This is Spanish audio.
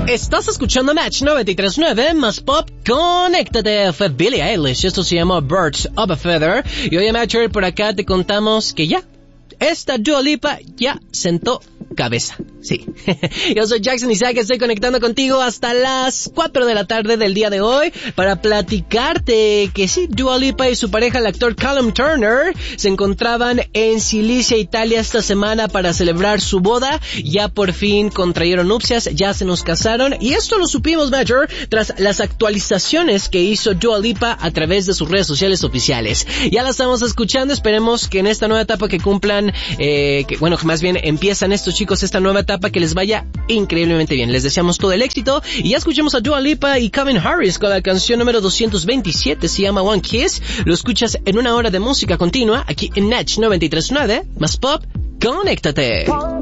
Estás escuchando Match 93.9 más pop. Conéctate. Fue Billie Eilish. Esto se llama Birds of a Feather. Y hoy, Matcher, por acá te contamos que ya esta Dua Lipa ya sentó cabeza. Sí. Yo soy Jackson Isaac, estoy conectando contigo hasta las 4 de la tarde del día de hoy para platicarte que sí, Dua Lipa y su pareja, el actor Callum Turner, se encontraban en Sicilia, Italia esta semana para celebrar su boda. Ya por fin contrayeron nupcias, ya se nos casaron, y esto lo supimos, Major, tras las actualizaciones que hizo Dua Lipa a través de sus redes sociales oficiales. Ya la estamos escuchando, esperemos que en esta nueva etapa que cumplan, que más bien empiezan estos chicos esta nueva etapa, que les vaya increíblemente bien. Les deseamos todo el éxito y ya escuchamos a Dua Lipa y Calvin Harris con la canción número 227, se llama One Kiss. Lo escuchas en una hora de música continua aquí en Match 93.9 más pop. Conéctate.